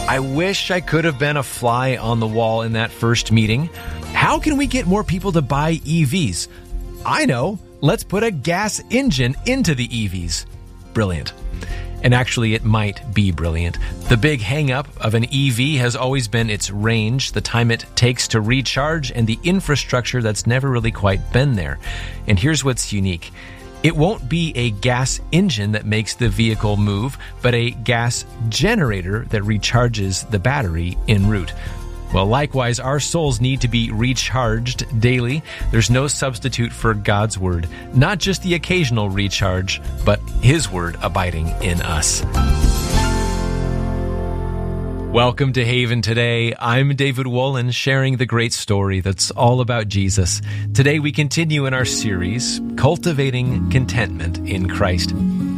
I wish I could have been a fly on the wall in that first meeting. How can we get more people to buy EVs? I know. Let's put a gas engine into the EVs. Brilliant. And actually, it might be brilliant. The big hang-up of an EV has always been its range, the time it takes to recharge, and the infrastructure that's never really quite been there. And here's what's unique. It won't be a gas engine that makes the vehicle move, but a gas generator that recharges the battery en route. Well, likewise, our souls need to be recharged daily. There's no substitute for God's Word. Not just the occasional recharge, but His Word abiding in us. Welcome to Haven Today. I'm David Wolin, sharing the great story that's all about Jesus. Today we continue in our series, Cultivating Contentment in Christ.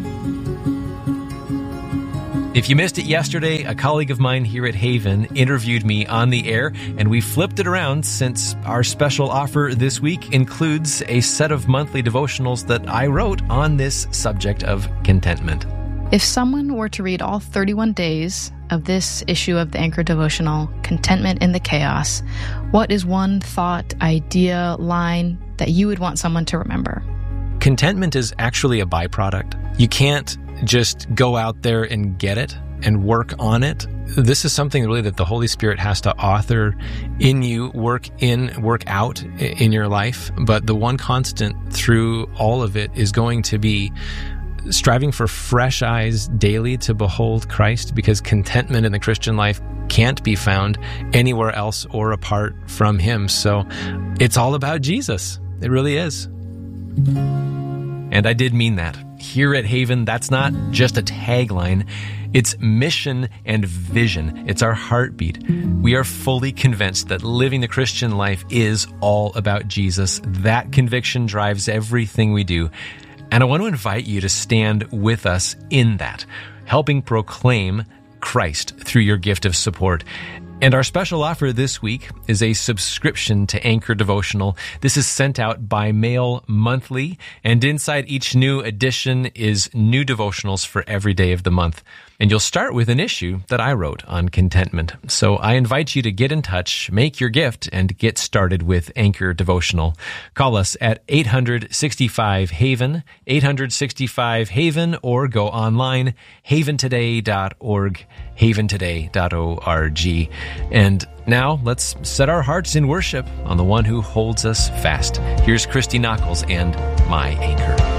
If you missed it yesterday, a colleague of mine here at Haven interviewed me on the air, and we flipped it around since our special offer this week includes a set of monthly devotionals that I wrote on this subject of contentment. If someone were to read all 31 days of this issue of the Anchor Devotional, Contentment in the Chaos, what is one thought, idea, line that you would want someone to remember? Contentment is actually a byproduct. You can't just go out there and get it and work on it. This is something really that the Holy Spirit has to author in you, work out in your life. But the one constant through all of it is going to be striving for fresh eyes daily to behold Christ, because contentment in the Christian life can't be found anywhere else or apart from Him. So it's all about Jesus. It really is. And I did mean that. Here at Haven, that's not just a tagline. It's mission and vision. It's our heartbeat. We are fully convinced that living the Christian life is all about Jesus. That conviction drives everything we do. And I want to invite you to stand with us in that, helping proclaim Christ through your gift of support. And our special offer this week is a subscription to Anchor Devotional. This is sent out by mail monthly, and inside each new edition is new devotionals for every day of the month. And you'll start with an issue that I wrote on contentment. So I invite you to get in touch, make your gift, and get started with Anchor Devotional. Call us at 865-HAVEN, 865-HAVEN, or go online, haventoday.org, haventoday.org. And now let's set our hearts in worship on the one who holds us fast. Here's Christy Nockels and My Anchor.